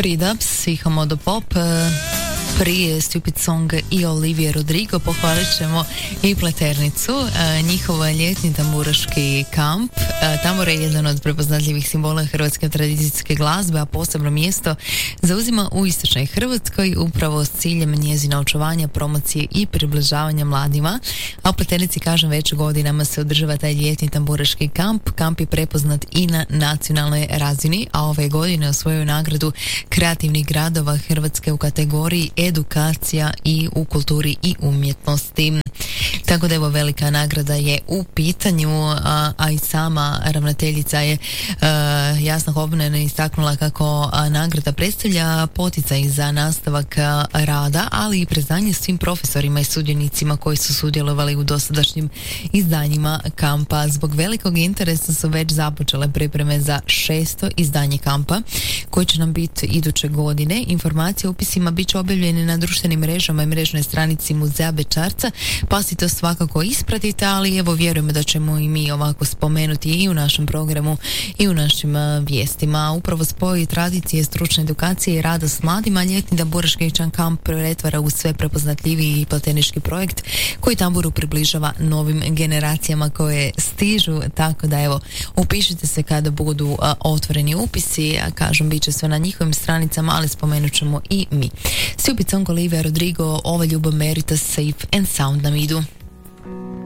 Frida, Psihomodo Pop, prije Stupid Song i Olivia Rodrigo. Pohvalit ćemo i Pleternicu, njihov ljetni tamburaški kamp. Tambur je jedan od prepoznatljivih simbola hrvatske tradicijske glazbe, a posebno mjesto zauzima u istočnoj Hrvatskoj upravo s ciljem njezina očuvanja, promocije i približavanja mladima. A u Pleternici, kažem, već godinama se održava taj ljetni tamburaški kamp. Kamp je prepoznat i na nacionalnoj razini, a ove godine osvojio nagradu kreativnih gradova Hrvatske u kategoriji edukacija i u kulturi i umjetnosti. Tako da evo, velika nagrada je u pitanju, a i sama ravnateljica je Jasna Hobnen istaknula kako nagrada predstavlja poticaj za nastavak rada, ali i priznanje svim profesorima i sudionicima koji su sudjelovali u dosadašnjim izdanjima kampa. Zbog velikog interesa su već započele pripreme za 6. izdanje kampa, koje će nam biti iduće godine. Informacije o upisima bit će objavljene na društvenim mrežama i mrežnoj stranici Muzeja Bećarca, pa si to svakako ispratite, ali evo, vjerujemo da ćemo i mi ovako spomenuti i u našem programu i u našim vijestima. Upravo spoj tradicije, stručne edukacije i rada s mladima, ljetni tamburaški kamp pretvara u sve prepoznatljiviji i platenički projekt koji tamburu približava novim generacijama koje stižu, tako da evo, upišite se kada budu otvoreni upisi, a kažem, bit će sve na njihovim stranicama, ali spomenut ćemo i mi. Stupid Song, Olivia Rodrigo, Ova ljubav merita safe and sound nam idu.